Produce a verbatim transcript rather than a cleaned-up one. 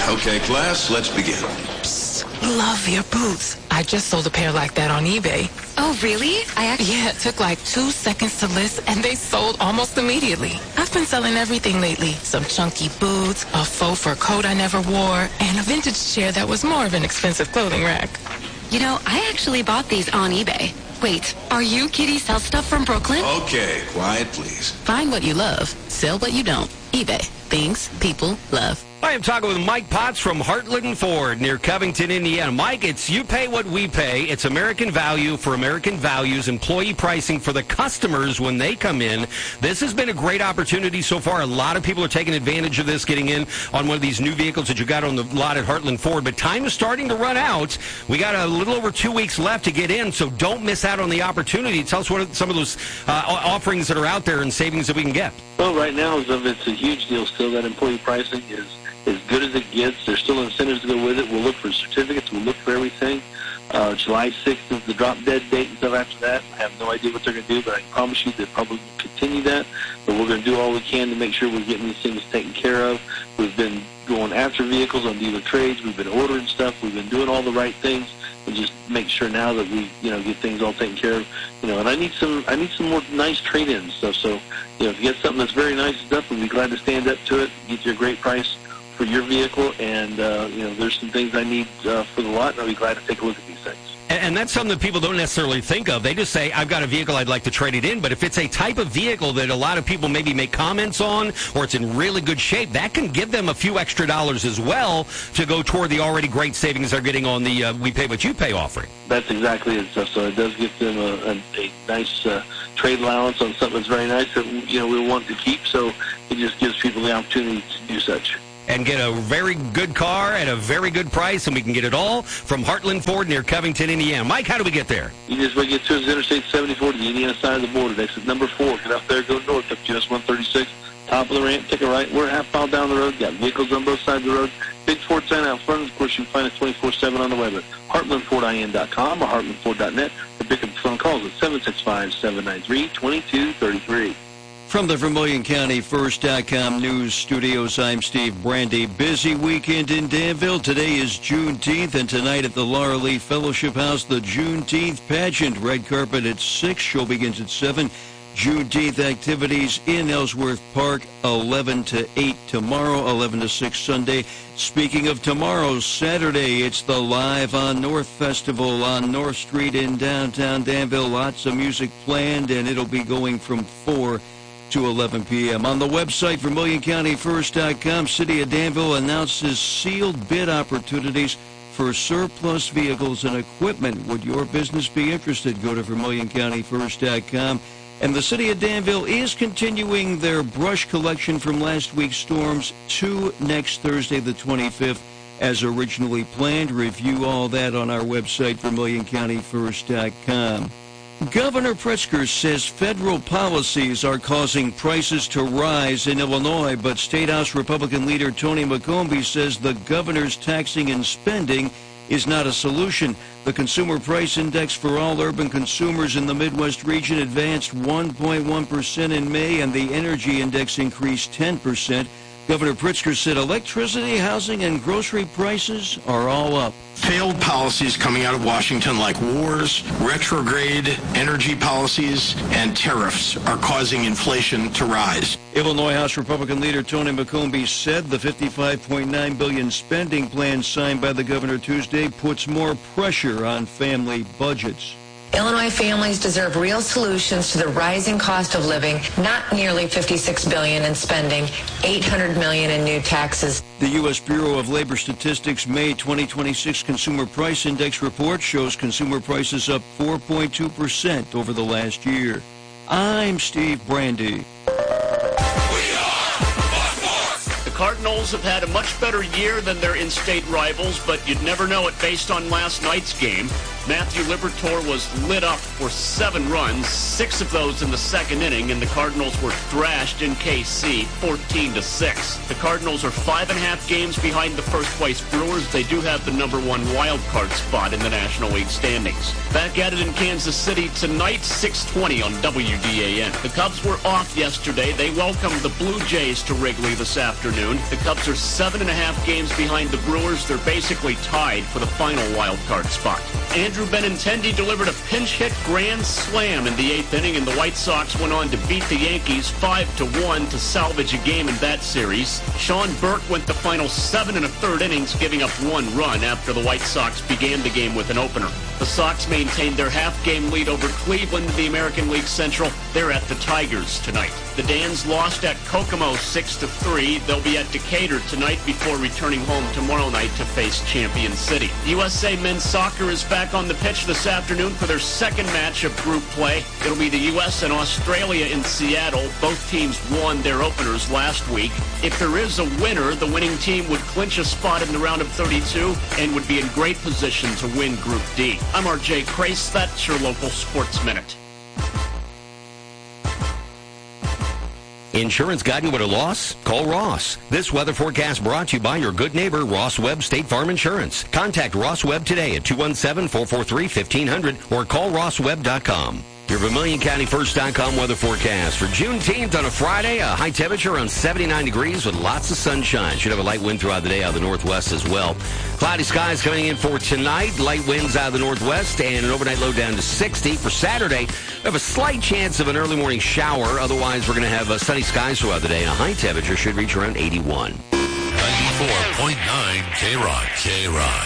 Okay, class, let's begin. Psst, love your boots. I just sold a pair like that on eBay. Oh, really? I actually... Yeah, it took like two seconds to list, and they sold almost immediately. I've been selling everything lately. Some chunky boots, a faux fur coat I never wore, and a vintage chair that was more of an expensive clothing rack. You know, I actually bought these on eBay. Wait, are you Kitty Sell Stuff from Brooklyn? Okay, quiet, please. Find what you love. Sell what you don't. eBay. Things people love. I am talking with Mike Potts from Heartland Ford near Covington, Indiana. Mike, it's you pay what we pay. It's American value for American values, employee pricing for the customers when they come in. This has been a great opportunity so far. A lot of people are taking advantage of this, getting in on one of these new vehicles that you got on the lot at Heartland Ford. But time is starting to run out. We got a little over two weeks left to get in, so don't miss out on the opportunity. Tell us what are some of those uh, offerings that are out there and savings that we can get. Well, right now, it's a huge deal still. That employee pricing is as good as it gets. There's still incentives to go with it. We'll look for certificates. We'll look for everything. Uh, July sixth is the drop-dead date and stuff after that. I have no idea what they're going to do, but I can promise you they'll probably continue that. But we're going to do all we can to make sure we're getting these things taken care of. We've been going after vehicles on dealer trades. We've been ordering stuff. We've been doing all the right things, and just make sure now that we, you know, get things all taken care of. You know, and I need some, I need some more nice trade-in and stuff. So, you know, if you get something that's very nice and stuff, we'll be glad to stand up to it, get you a great price for your vehicle, and uh, you know, there's some things I need uh, for the lot, and I'll be glad to take a look at these things. And, and that's something that people don't necessarily think of. They just say, I've got a vehicle, I'd like to trade it in. But if it's a type of vehicle that a lot of people maybe make comments on, or it's in really good shape, that can give them a few extra dollars as well to go toward the already great savings they're getting on the uh, We Pay What You Pay offering. That's exactly it. So, so it does give them a, a, a nice uh, trade allowance on something that's very nice that, you know, we want to keep. So it just gives people the opportunity to do such. And get a very good car at a very good price, and we can get it all from Heartland Ford near Covington, Indiana. Mike, how do we get there? You just want to get to us Interstate seventy-four to the Indiana side of the border. Exit number four. Get up there, go north up U S one thirty-six. Top of the ramp, take a right. We're a half mile down the road. Got vehicles on both sides of the road. Big Ford sign out front. Of course, you can find us twenty-four seven on the web at heartland ford I N dot com or heartland ford dot net. Or pick up the phone calls at seven six five, seven nine three, two two three three. From the Vermilion County First dot com news studios, I'm Steve Brandy. Busy weekend in Danville. Today is Juneteenth, and tonight at the Laura Lee Fellowship House, the Juneteenth pageant. Red carpet at six. Show begins at seven. Juneteenth activities in Ellsworth Park, eleven to eight tomorrow, eleven to six Sunday. Speaking of tomorrow, Saturday, it's the Live on North Festival on North Street in downtown Danville. Lots of music planned, and it'll be going from four to eleven p.m. On the website, Vermilion County First dot com, City of Danville announces sealed bid opportunities for surplus vehicles and equipment. Would your business be interested? Go to Vermilion County First dot com. And the City of Danville is continuing their brush collection from last week's storms to next Thursday, the twenty-fifth, as originally planned. Review all that on our website, Vermilion County First dot com. Governor Pritzker says federal policies are causing prices to rise in Illinois, but State House Republican leader Tony McCombie says the governor's taxing and spending is not a solution. The Consumer Price Index for all urban consumers in the Midwest region advanced one point one percent in May, and the Energy Index increased ten percent. Governor Pritzker said electricity, housing, and grocery prices are all up. Failed policies coming out of Washington like wars, retrograde energy policies, and tariffs are causing inflation to rise. Illinois House Republican leader Tony McCombie said the fifty-five point nine billion dollars spending plan signed by the governor Tuesday puts more pressure on family budgets. Illinois families deserve real solutions to the rising cost of living, not nearly fifty-six billion dollars in spending, eight hundred million dollars in new taxes. The U S Bureau of Labor Statistics May twenty twenty-six Consumer Price Index report shows consumer prices up four point two percent over the last year. I'm Steve Brandy. The Cardinals have had a much better year than their in-state rivals, but you'd never know it based on last night's game. Matthew Liberatore was lit up for seven runs, six of those in the second inning, and the Cardinals were thrashed in K C fourteen to six. The Cardinals are five and a half games behind the first-place Brewers. They do have the number one wild card spot in the National League standings. Back at it in Kansas City tonight, six twenty on W D A N. The Cubs were off yesterday. They welcomed the Blue Jays to Wrigley this afternoon. The Cubs are seven and a half games behind the Brewers. They're basically tied for the final wild card spot. Andrew Benintendi delivered a pinch hit grand slam in the eighth inning, and the White Sox went on to beat the Yankees five to one to salvage a game in that series. Sean Burke went the final seven and a third innings, giving up one run after the White Sox began the game with an opener. The Sox maintained their half-game lead over Cleveland in the American League Central. They're at the Tigers tonight. The Dans lost at Kokomo six to three. They'll be at Decatur tonight before returning home tomorrow night to face Champion City. U S A men's soccer is back on the pitch this afternoon for their second match of group play. It'll be the U S and Australia in Seattle. Both teams won their openers last week. If there is a winner, the winning team would clinch a spot in the round of thirty-two and would be in great position to win Group D. I'm R J Crace. That's your local Sports Minute. Insurance got you at a loss? Call Ross. This weather forecast brought to you by your good neighbor, Ross Webb State Farm Insurance. Contact Ross Webb today at two one seven, four four three, one five zero zero or call ross webb dot com. Your Vermilion County First dot com weather forecast. For Juneteenth on a Friday, a high temperature around seventy-nine degrees with lots of sunshine. Should have a light wind throughout the day out of the northwest as well. Cloudy skies coming in for tonight. Light winds out of the northwest and an overnight low down to sixty. For Saturday, we have a slight chance of an early morning shower. Otherwise, we're going to have uh, sunny skies throughout the day. And a high temperature should reach around eighty-one. ninety-four point nine K-Rock. K-Rock.